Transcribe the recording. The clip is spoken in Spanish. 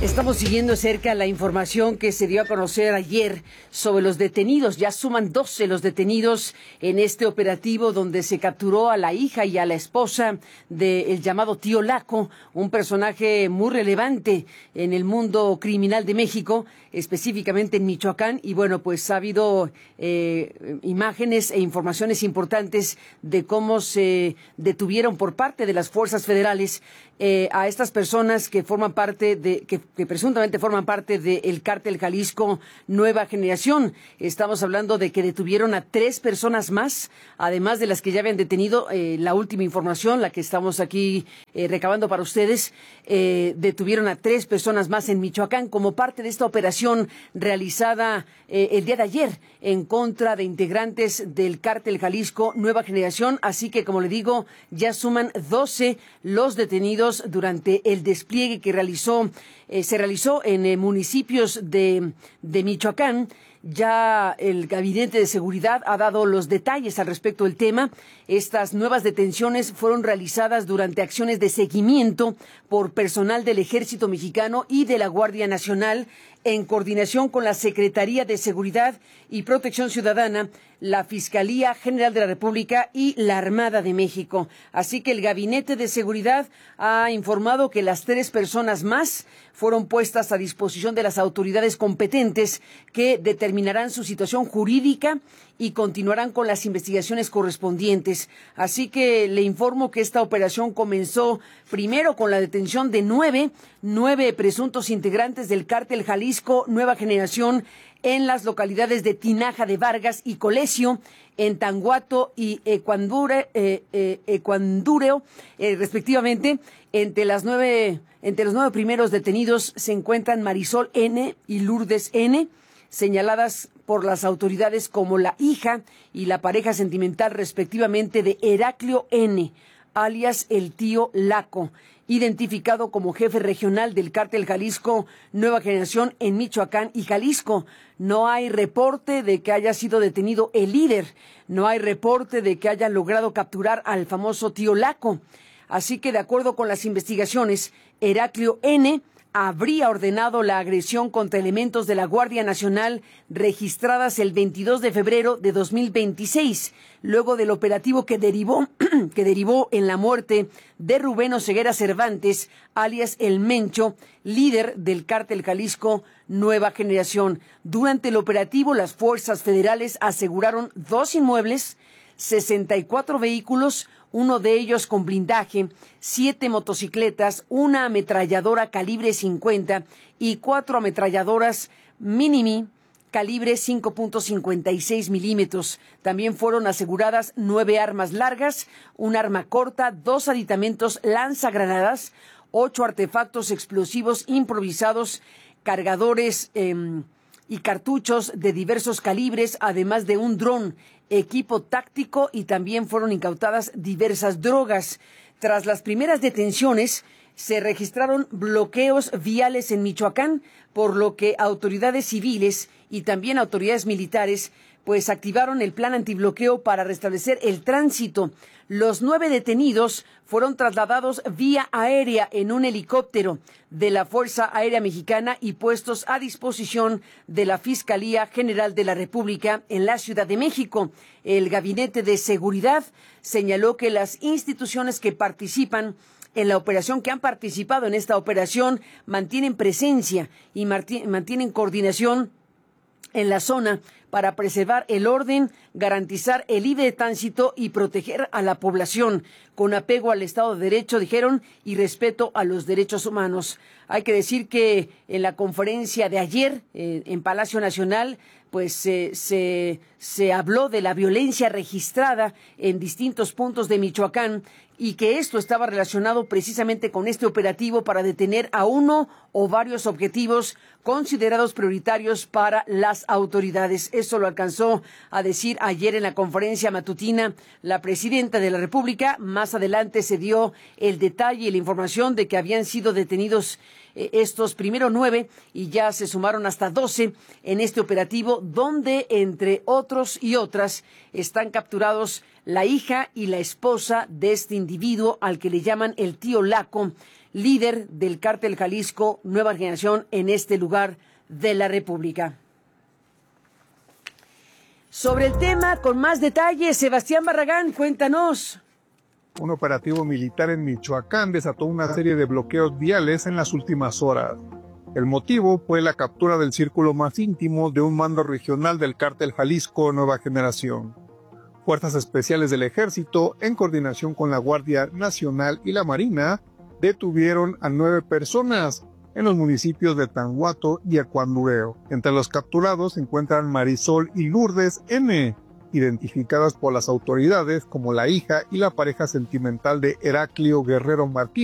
Estamos siguiendo cerca la información que se dio a conocer ayer sobre los detenidos. Ya suman 12 los detenidos en este operativo donde se capturó a la hija y a la esposa del llamado Tío Laco, un personaje muy relevante en el mundo criminal de México, específicamente en Michoacán. Y bueno, pues ha habido imágenes e informaciones importantes de cómo se detuvieron por parte de las fuerzas federales a estas personas que forman parte que presuntamente forman parte del cártel Jalisco Nueva Generación. Estamos hablando de que detuvieron a 3 personas más, además de las que ya habían detenido. La última información, la que estamos aquí recabando para ustedes, detuvieron a 3 personas más en Michoacán como parte de esta operación realizada el día de ayer en contra de integrantes del cártel Jalisco Nueva Generación. Así que, como le digo, ya suman 12 los detenidos durante el despliegue que se realizó en municipios de Michoacán. Ya el Gabinete de Seguridad ha dado los detalles al respecto del tema. Estas nuevas detenciones fueron realizadas durante acciones de seguimiento por personal del Ejército Mexicano y de la Guardia Nacional en coordinación con la Secretaría de Seguridad y Protección Ciudadana, la Fiscalía General de la República y la Armada de México. Así que el Gabinete de Seguridad ha informado que las 3 personas más fueron puestas a disposición de las autoridades competentes que determinarán su situación jurídica y continuarán con las investigaciones correspondientes. Así que le informo que esta operación comenzó primero con la detención de 9 presuntos integrantes del cártel Jalisco Nueva Generación en las localidades de Tinaja de Vargas y Colesio, en Tanguato y Ecuandureo, respectivamente. Entre los 9 primeros detenidos se encuentran Marisol N. y Lourdes N., señaladas por las autoridades como la hija y la pareja sentimental respectivamente de Heraclio N., alias el Tío Laco, identificado como jefe regional del cártel Jalisco Nueva Generación en Michoacán y Jalisco. No hay reporte de que haya sido detenido el líder, no hay reporte de que haya logrado capturar al famoso Tío Laco. Así que, de acuerdo con las investigaciones, Heraclio N. habría ordenado la agresión contra elementos de la Guardia Nacional registradas el 22 de febrero de 2026, luego del operativo que derivó en la muerte de Rubén Oseguera Cervantes, alias El Mencho, líder del cártel Jalisco Nueva Generación. Durante el operativo, las fuerzas federales aseguraron 2 inmuebles, 64 vehículos, uno de ellos con blindaje, 7 motocicletas, una ametralladora calibre 50 y 4 ametralladoras Minimi calibre 5.56 milímetros. También fueron aseguradas 9 armas largas, un arma corta, 2 aditamentos lanzagranadas, 8 artefactos explosivos improvisados, cargadores y cartuchos de diversos calibres, además de un dron, equipo táctico, y también fueron incautadas diversas drogas. Tras las primeras detenciones, se registraron bloqueos viales en Michoacán, por lo que autoridades civiles y también autoridades militares pues activaron el plan antibloqueo para restablecer el tránsito. Los 9 detenidos fueron trasladados vía aérea en un helicóptero de la Fuerza Aérea Mexicana y puestos a disposición de la Fiscalía General de la República en la Ciudad de México. El Gabinete de Seguridad señaló que las instituciones que participan en la operación, que han participado en esta operación, mantienen presencia y mantienen coordinación en la zona para preservar el orden, garantizar el libre tránsito y proteger a la población con apego al Estado de Derecho, dijeron, y respeto a los derechos humanos. Hay que decir que en la conferencia de ayer en Palacio Nacional, pues se habló de la violencia registrada en distintos puntos de Michoacán y que esto estaba relacionado precisamente con este operativo para detener a uno o varios objetivos considerados prioritarios para las autoridades. Eso lo alcanzó a decir ayer en la conferencia matutina la presidenta de la República. Más adelante se dio el detalle y la información de que habían sido detenidos estos primero 9 y ya se sumaron hasta 12 en este operativo, donde entre otros y otras están capturados la hija y la esposa de este individuo al que le llaman el Tío Laco, líder del cártel Jalisco Nueva Generación en este lugar de la República. Sobre el tema, con más detalles, Sebastián Barragán, cuéntanos. Un operativo militar en Michoacán desató una serie de bloqueos viales en las últimas horas. El motivo fue la captura del círculo más íntimo de un mando regional del cártel Jalisco Nueva Generación. Fuerzas especiales del Ejército, en coordinación con la Guardia Nacional y la Marina, detuvieron a 9 personas en los municipios de Tanguato y Acuandureo. Entre los capturados se encuentran Marisol y Lourdes N., identificadas por las autoridades como la hija y la pareja sentimental de Heraclio Guerrero Martínez,